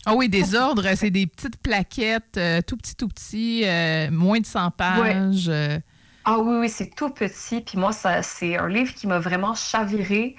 Ah oui, des ordres, c'est des petites plaquettes, tout petit, moins de 100 Ouais. pages. Ah oui, oui, c'est tout petit. Puis moi, c'est un livre qui m'a vraiment chaviré.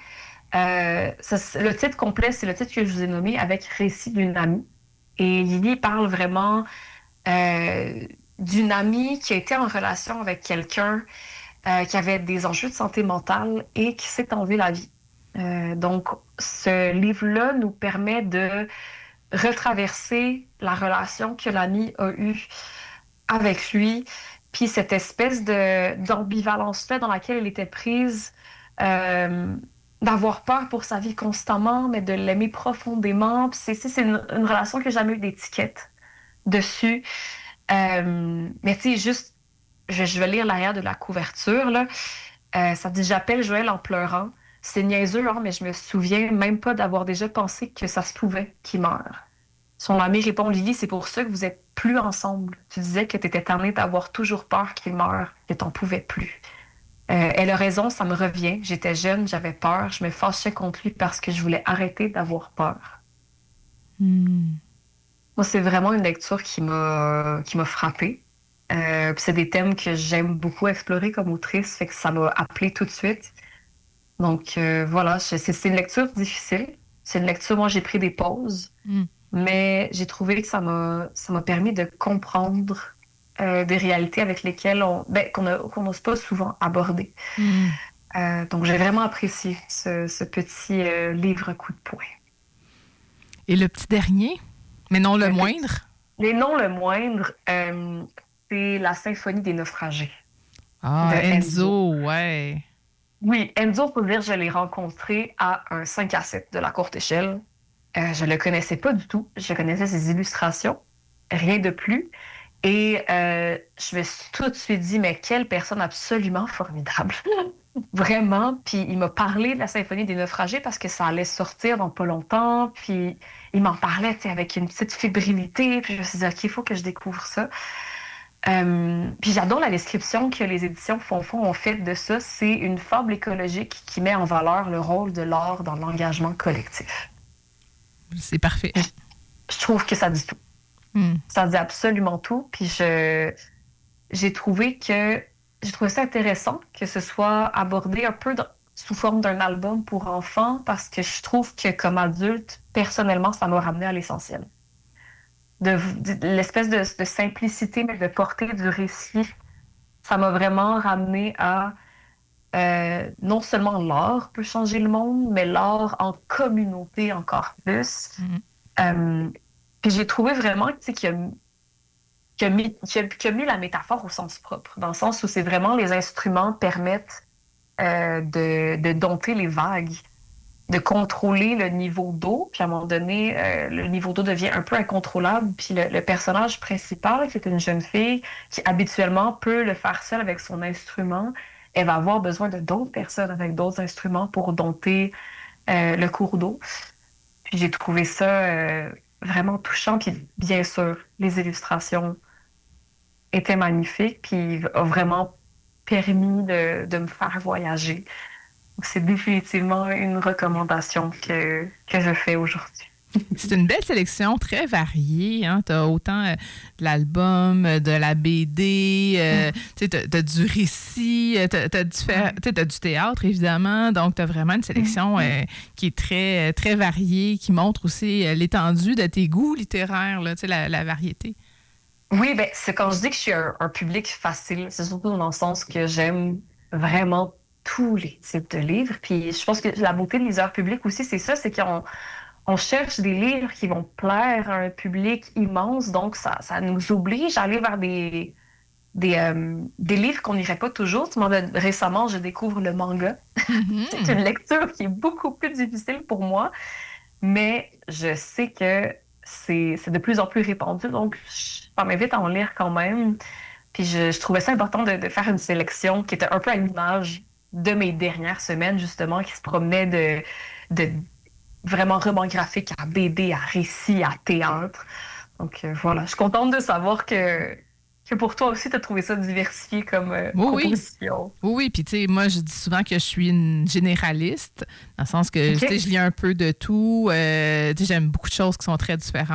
Le titre complet, c'est le titre que je vous ai nommé avec Récit d'une amie. Et Lily parle vraiment euh, d'une amie qui a été en relation avec quelqu'un qui avait des enjeux de santé mentale et qui s'est enlevé la vie. Donc, ce livre-là nous permet de retraverser la relation que l'ami a eue avec lui, puis cette espèce de d'ambivalence-là dans laquelle elle était prise, euh, d'avoir peur pour sa vie constamment, mais de l'aimer profondément. Puis c'est une relation qui n'a jamais eu d'étiquette dessus. Mais tu sais, juste, je vais lire l'arrière de la couverture, là. Ça dit, j'appelle Joël en pleurant. C'est niaiseux, hein, mais je me souviens même pas d'avoir déjà pensé que ça se pouvait qu'il meure. Son ami répond, Lily, c'est pour ça que vous êtes plus ensemble. Tu disais que tu étais tannée d'avoir toujours peur qu'il meure, que t'en pouvais plus. Elle a raison, ça me revient. J'étais jeune, j'avais peur, je me fâchais contre lui parce que je voulais arrêter d'avoir peur. Hmm. Moi, c'est vraiment une lecture qui m'a frappée. Puis c'est des thèmes que j'aime beaucoup explorer comme autrice, fait que ça m'a appelée tout de suite. Donc voilà, c'est une lecture difficile. C'est une lecture, moi j'ai pris des pauses, Hmm. mais j'ai trouvé que ça m'a permis de comprendre des réalités avec lesquelles qu'on n'ose pas souvent aborder. Hmm. Donc j'ai vraiment apprécié ce petit livre coup de poing. Et le petit dernier, mais non le Le moindre. Mais non le moindre, c'est La Symphonie des naufragés Ah, de Enzo. Enzo, ouais. Oui, Enzo, faut dire, je l'ai rencontré à un 5 à 7 de la courte échelle. Je le connaissais pas du tout. Je connaissais ses illustrations, rien de plus. Et je me suis tout de suite dit, mais quelle personne absolument formidable. Vraiment. Puis il m'a parlé de la Symphonie des naufragés parce que ça allait sortir dans pas longtemps. Puis il m'en parlait, tu sais, avec une petite fébrilité. Puis je me suis dit, OK, il faut que je découvre ça. Puis j'adore la description que les éditions Fonfon ont faite de ça. C'est une fable écologique qui met en valeur le rôle de l'art dans l'engagement collectif. C'est parfait. Je trouve que ça dit tout. Hmm. Ça dit absolument tout. Puis j'ai trouvé que j'ai trouvé ça intéressant que ce soit abordé un peu sous forme d'un album pour enfants parce que je trouve que comme adulte, personnellement, ça m'a ramené à l'essentiel. L'espèce de simplicité, mais de portée du récit, ça m'a vraiment ramené à non seulement l'art peut changer le monde, mais l'art en communauté encore plus. Hmm. Euh, puis j'ai trouvé vraiment tu sais, qu'il a mis la métaphore au sens propre, dans le sens où c'est vraiment les instruments permettent de dompter les vagues, de contrôler le niveau d'eau. Puis à un moment donné, le niveau d'eau devient un peu incontrôlable. Puis le personnage principal, qui est une jeune fille qui habituellement peut le faire seule avec son instrument, elle va avoir besoin de d'autres personnes avec d'autres instruments pour dompter le cours d'eau. Puis j'ai trouvé ça vraiment touchant. Puis bien sûr, les illustrations était magnifique, puis a vraiment permis de me faire voyager. Donc, c'est définitivement une recommandation que je fais aujourd'hui. C'est une belle sélection, très variée. Hein? Tu as autant de l'album, de la BD, tu as du récit, tu as du théâtre, évidemment. Donc, tu as vraiment une sélection qui est très, très variée, qui montre aussi l'étendue de tes goûts littéraires, là, la variété. Oui, ben, c'est quand je dis que je suis un public facile, c'est surtout dans le sens que j'aime vraiment tous les types de livres. Puis je pense que la beauté de liseurs publics aussi, c'est ça, c'est qu'on cherche des livres qui vont plaire à un public immense. Donc, ça nous oblige à aller vers des livres qu'on n'irait pas toujours. Récemment, je découvre le manga. C'est Mhm. une lecture qui est beaucoup plus difficile pour moi, mais je sais que c'est de plus en plus répandu. Donc, ça m'invite à en lire quand même. Puis je trouvais ça important de faire une sélection qui était un peu à l'image de mes dernières semaines, justement, qui se promenait de vraiment roman graphique à BD, à récit, à théâtre. Donc voilà, je suis contente de savoir que pour toi aussi, tu as trouvé ça diversifié comme Oui, oui. proposition. Oui, oui. Puis, tu sais, moi, je dis souvent que je suis une généraliste, dans le sens que, tu sais, OK? je lis un peu de tout. Tu sais, j'aime beaucoup de choses qui sont très différentes.